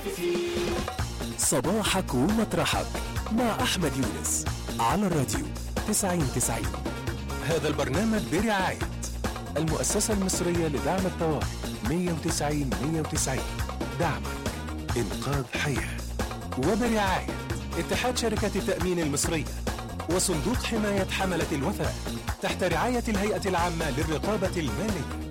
صباحك ومطرحك مع أحمد يونس على الراديو 90-90. هذا البرنامج برعاية المؤسسة المصرية لدعم الطوارئ 190-190. دعمك إنقاذ حياة. وبرعاية اتحاد شركات التأمين المصرية وصندوق حماية حملة الوثائق تحت رعاية الهيئة العامة للرقابة المالية.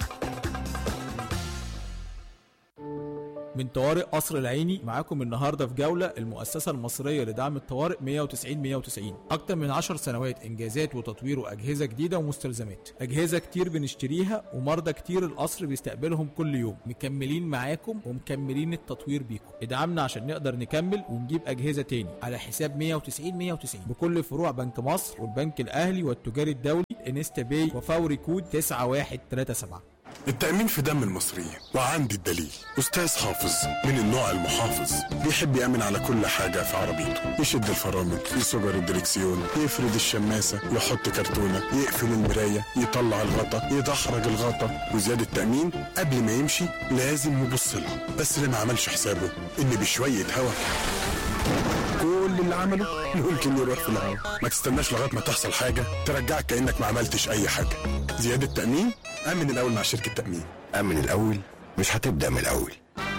من طوارئ قصر العيني معاكم النهارده في جوله المؤسسه المصريه لدعم الطوارئ 190-190. اكتر من 10 سنوات انجازات وتطوير واجهزه جديده ومستلزمات، اجهزه كتير بنشتريها ومرضى كتير القصر بيستقبلهم كل يوم. مكملين معاكم ومكملين التطوير بيكم. ادعمنا عشان نقدر نكمل ونجيب اجهزه تاني على حساب 190-190 بكل فروع بنك مصر والبنك الاهلي والتجاري الدولي انستا باي وفوري كود 9137. التأمين في دم المصريين، وعندي الدليل. أستاذ حافظ من النوع المحافظ، بيحب يأمن على كل حاجة في عربيته، يشد الفرامل، يصبر الدركسيون، يفرد الشماسة، يحط كرتونة، يقفل المراية، يطلع الغطا، يدحرج الغطا. وزيادة التأمين قبل ما يمشي لازم يبص لها، بس اللي ما عملش حسابه إن بشوية هوا كل اللي عمله ممكن يروح في الهوا. ما تستناش لغاية ما تحصل حاجة ترجعك كأنك ما عملتش أي حاجة. زيادة تأمين، أمن الأول مع شركة تأمين. أمن الأول مش هتبدأ من الأول.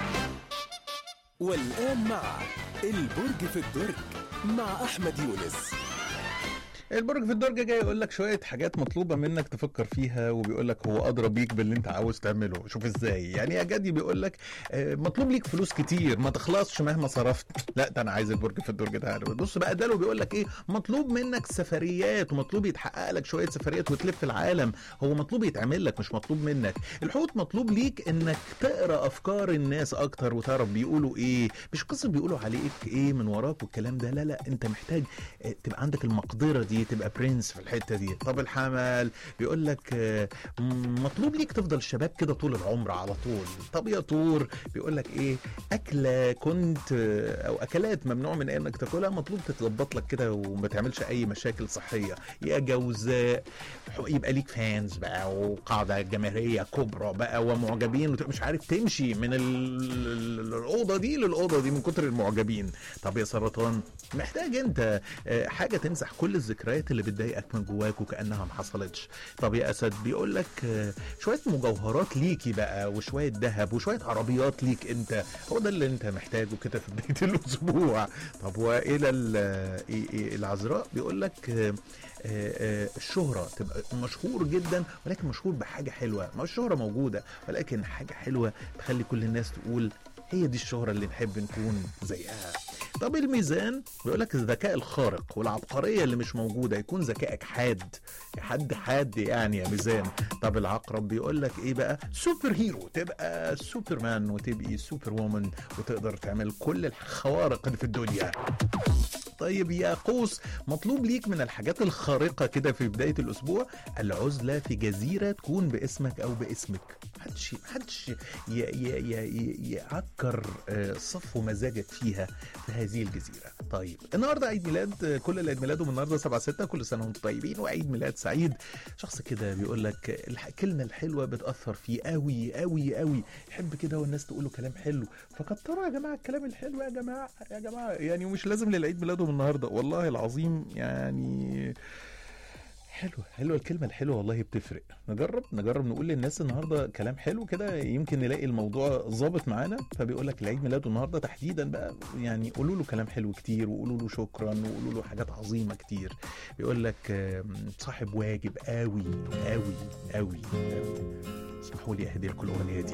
والآن مع البرج في الدرج مع أحمد يونس. البرج في الدرجة جاي يقول لك شوية حاجات مطلوبة منك تفكر فيها، وبيقول لك هو أدرى بيك باللي أنت عاوز تعمله. شوف إزاي يعني يا جدي. بيقول لك مطلوب ليك فلوس كتير ما تخلصش مهما صرفت. لا ده أنا عايز البرج في الدرجة ده. بص بقى ده بيقول لك إيه، مطلوب منك سفريات، ومطلوب يتحقق لك شوية سفريات وتلف العالم. هو مطلوب يتعمل لك مش مطلوب منك. الحوت مطلوب ليك إنك تقرأ أفكار الناس أكتر وتعرف بيقولوا إيه، مش قصة بيقولوا عليك إيه من وراك والكلام ده. لا لا، أنت محتاج تبقى عندك المقدرة دي، تبقى برنس في الحته دي. طب الحمل بيقول لك مطلوب ليك تفضل شباب كده طول العمر على طول. طب يا طور بيقول لك ايه، اكله كنت او اكلات ممنوع من انك تاكلها مطلوب تتظبط لك كده وما تعملش اي مشاكل صحيه. يا جوزاء يبقى ليك فانز بقى وقاعده جماهيريه كبرى بقى ومعجبين، مش عارف تمشي من الاوضه دي للاوضه دي من كتر المعجبين. طب يا سرطان محتاج انت حاجه تمسح كل الذكريات اللي بتضايقك من جواك وكأنها ما حصلتش. طب يا أسد بيقول لك شوية مجوهرات ليكي بقى وشوية ذهب وشوية عربيات ليك انت. هو ده اللي انت محتاجه كده في بداية الأسبوع. طب وإلى العذراء بيقول لك الشهرة تبقى مشهور جدا، ولكن مشهور بحاجة حلوة. ما الشهرة موجودة ولكن حاجة حلوة تخلي كل الناس تقول هي دي الشهرة اللي نحب نكون زيها. طب الميزان بيقول لك الذكاء الخارق والعبقرية اللي مش موجودة، يكون ذكائك حاد حاد يعني يا ميزان. طب العقرب بيقول لك ايه بقى، سوبر هيرو، تبقى سوبرمان وتبقي سوبر وومن وتقدر تعمل كل الخوارق اللي في الدنيا. طيب يا قوس مطلوب ليك من الحاجات الخارقة كده في بداية الأسبوع العزلة في جزيرة تكون باسمك أو باسمك. محدش يعكر صفو مزاجك فيها في هذه الجزيرة. طيب النهاردة عيد ميلاد كل اللي عيد ميلادهم النهاردة 7/6، كل سنة وانتم طيبين وعيد ميلاد سعيد. شخص كده بيقول لك الكلمة الحلوة بتأثر فيه قوي قوي قوي، يحب كده والناس تقوله كلام حلو، فكتروا يا جماعة الكلام الحلو يا جماعة يعني. ومش لازم للعيد ميلادهم النهارده والله العظيم يعني. حلوه الكلمه الحلوه والله بتفرق. نجرب نقول للناس النهارده كلام حلو كده، يمكن نلاقي الموضوع ظابط معانا. فبيقول لك العيد ميلاده النهارده تحديدا بقى يعني قولوا له كلام حلو كتير، وقولوا له شكرا، وقولوا له حاجات عظيمه كتير. بيقول لك صاحب واجب قوي قوي قوي قوي. اسمحوا لي اهدي لكم الاغنيه دي.